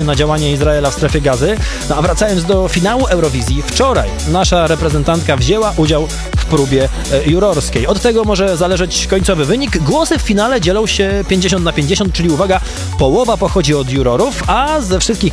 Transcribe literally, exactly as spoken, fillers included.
na działanie Izraela w strefie Gazy. No a wracając do finału Eurowizji, wczoraj nasza reprezentantka wzięła udział w próbie e, jurorskiej. Od tego może zależeć końcowy wynik. Głosy w finale dzielą się pięćdziesiąt na pięćdziesiąt, czyli uwaga, połowa pochodzi od jurorów, a ze wszystkich